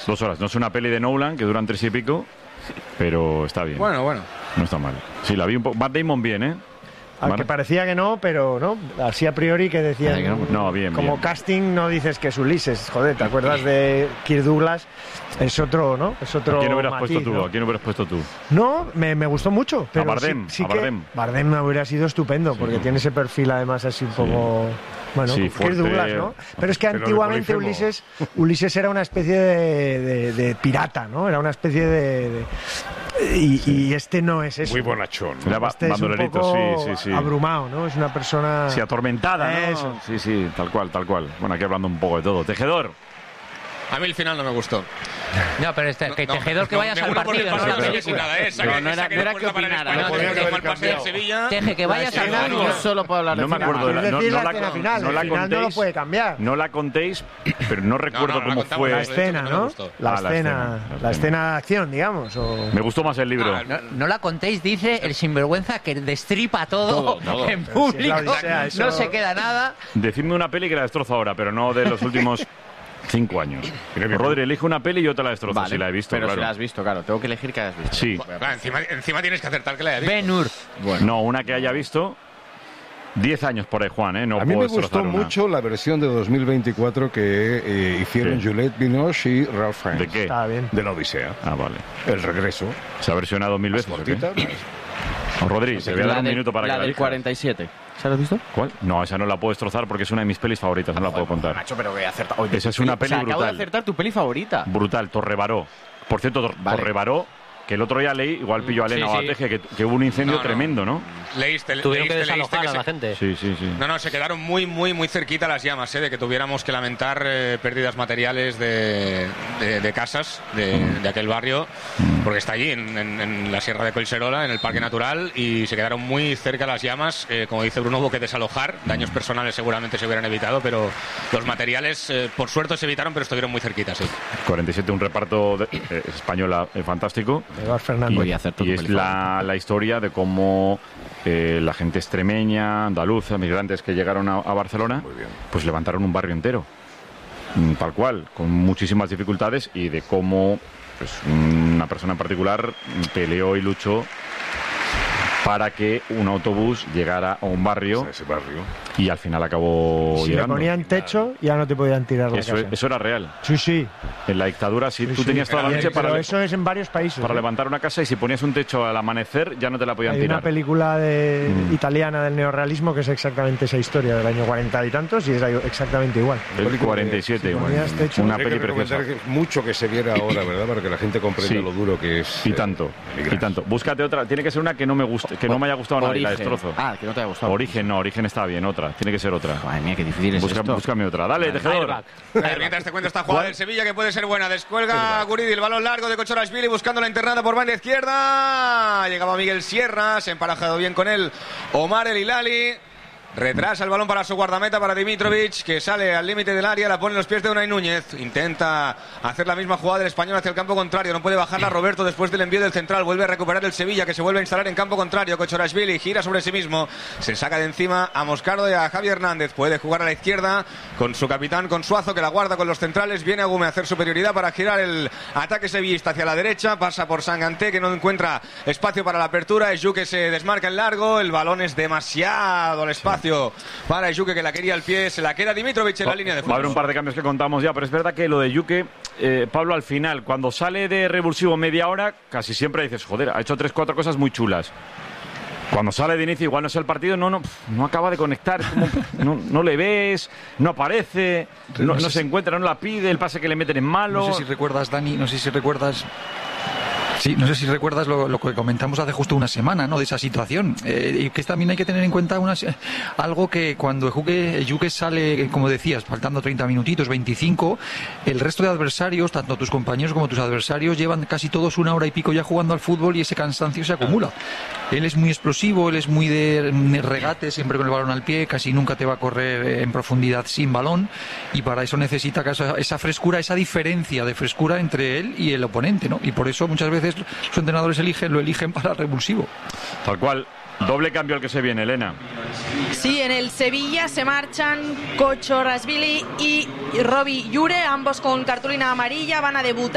2 horas. No es una peli de Nolan que duran 3 y pico, pero está bien. Bueno. No está mal. Sí, la vi un poco. Matt Damon bien, ¿eh? Aunque parecía que no, pero no. Así a priori que decían. No, bien. Como bien. casting no dices que es Ulises. Joder, ¿te acuerdas de Kirk Douglas? Es otro, ¿no? Es otro. ¿A quién hubieras matiz, puesto tú? ¿no? ¿A quién hubieras puesto tú? No, me gustó mucho. Pero a Bardem. sí a Bardem. que Bardem me hubiera sido estupendo, porque tiene ese perfil además así un poco. Bueno, Sí, Kirk fuerte. Douglas, ¿no? Pero es que Pero antiguamente de Polifemo. Ulises era una especie de pirata, ¿no? Era una especie de y este no es eso. Muy bonachón, ¿no? Era Este es un bandolerito, poco sí. abrumado, ¿no? Es una persona... Sí, atormentada, ¿no? Eso. Sí, tal cual. Bueno, aquí hablando un poco de todo. Tejedor. A mí el final no me gustó. No, pero que Tejedor que vayas al partido, no a la película. No era que opinara. No podía haber cambiado. Teje, que vayas al Yo partido. solo puedo hablar de No me final. acuerdo de Es la, decir, no la escena final. no la El final no lo contéis. puede cambiar. No la contéis, pero no recuerdo no la cómo contamos, fue. La Lo he dicho escena, que no me ¿no? gustó. La escena de acción, digamos. Me gustó más el libro. No la contéis, dice el sinvergüenza que destripa todo, Todo. en Pero si es la público. Odisea, eso- No se queda nada. Decidme una peli que la destrozo ahora, pero no de los últimos 5 años. Rodri, elige una peli y yo te la destrozo, Vale, si la he visto, pero claro. si la has visto, claro. Tengo que elegir que hayas visto. Sí. Bueno, claro, encima tienes que acertar que la haya visto. Ben-Hur. No, una que haya visto 10 años por ahí, Juan, ¿eh? No A mí puedo me gustó destrozar una. mucho la versión de 2024 que hicieron ¿Qué? Juliette Binoche y Ralph Fiennes. ¿De qué? Está bien. De la Odisea. Ah, vale. El regreso. Se ha versionado 1000 veces. ¿o qué? Cortita. Rodri, te voy a dar un minuto para que la la del elijas. 47. ¿Se la has visto? ¿Cuál? No, esa no la puedo destrozar porque es una de mis pelis favoritas, no la puedo contar. Macho, pero que he acertado. Oye, Esa es una peli Acabo de brutal. acertar tu peli favorita. Brutal, Torrebaró. Por cierto, Vale. Torrebaró, que el otro día leí, igual pillo a Elena Sí, o a sí. Teje, que hubo un incendio No, no. tremendo, ¿no? Leíste Tuvieron que leíste desalojar que a la se- gente. Sí. No, se quedaron muy cerquita las llamas, de que tuviéramos que lamentar pérdidas materiales de casas de aquel barrio, porque está allí en la Sierra de Collserola, en el Parque Natural, y se quedaron muy cerca las llamas. Como dice Bruno, hubo que desalojar. Daños personales seguramente se hubieran evitado, pero los materiales, por suerte, se evitaron, pero estuvieron muy cerquitas, sí. 47, un reparto española fantástico. Eduard Fernández. Voy a hacer tu Y es peli favorita. la historia de cómo la gente extremeña, andaluza, migrantes que llegaron a Barcelona, pues levantaron un barrio entero. Tal cual, con muchísimas dificultades, y de cómo pues, una persona en particular peleó y luchó para que un autobús llegara a un barrio Ese barrio. y al final acabó Si le llegando. ponían techo, ya no te podían tirar la Eso, casa. eso era real. Sí. En la dictadura, sí, tú Sí. tenías toda la noche Pero para, eso es en varios países. para ¿eh? levantar una casa, y si ponías un techo al amanecer ya no te la podían Hay tirar. una película italiana del neorrealismo que es exactamente esa historia del año 40 y tantos y es exactamente igual. El 47, Si igual. ponías techo- Una Hay peli que recomendar preciosa. que mucho que se viera ahora, ¿verdad? Para que la gente comprenda Sí. lo duro que es. Y tanto, y tanto. Búscate otra. Tiene que ser una que no me guste, que no me haya gustado nada y la Origen. destrozo. Ah, que no te haya gustado. Origen, no, Origen está bien, otra. Tiene que ser otra. Madre mía, qué difícil es esto. Búscame otra. Dale, tejedor. Mientras te cuento esta jugada del Sevilla que puede ser buena. Descuelga Guridi, el balón largo de Kochorashvili buscando la internada por banda izquierda. Llegaba Miguel Sierra, se ha emparejado bien con él Omar El Hilali. Retrasa el balón para su guardameta, para Dimitrovic, que sale al límite del área, la pone en los pies de Unai Núñez. Intenta hacer la misma jugada del Español hacia el campo contrario. No puede bajarla Roberto después del envío del central. Vuelve a recuperar el Sevilla, que se vuelve a instalar en campo contrario. Kochorashvili gira sobre sí mismo. Se saca de encima a Moscardo y a Javi Hernández. Puede jugar a la izquierda con su capitán, con Suazo, que la guarda con los centrales. Viene Agume a hacer superioridad para girar el ataque sevillista hacia la derecha. Pasa por Sanganté, que no encuentra espacio para la apertura. Eju, que se desmarca en largo. El balón es demasiado al espacio para Ejuke, que la quería al pie. Se la queda Dimitrovic en la línea de Va a haber un fondo. par de cambios que contamos ya, pero es verdad que lo de Yuke, Pablo, al final, cuando sale de revulsivo media hora, casi siempre dices, joder, ha hecho 3-4 cosas muy chulas. Cuando sale de inicio, igual no es el partido, no acaba de conectar, es como, no le ves, no aparece, no se encuentra, no la pide, el pase que le meten es malo. No sé si recuerdas, Dani, no sé si recuerdas lo que comentamos hace justo una semana, ¿no? De esa situación. Y que también hay que tener en cuenta algo que cuando Ejuke sale, como decías, faltando 30 minutitos, 25, el resto de adversarios, tanto tus compañeros como tus adversarios, llevan casi todos una hora y pico ya jugando al fútbol y ese cansancio se acumula. Él es muy explosivo, él es muy de regate, siempre con el balón al pie, casi nunca te va a correr en profundidad sin balón, y para eso necesita esa frescura, esa diferencia de frescura entre él y el oponente, ¿no? Y por eso muchas veces los entrenadores lo eligen para revulsivo. Tal cual. Doble cambio al que se viene, Elena. Sí, en el Sevilla se marchan Kochorashvili y Robbie Llure, ambos con cartulina amarilla, van a debutar.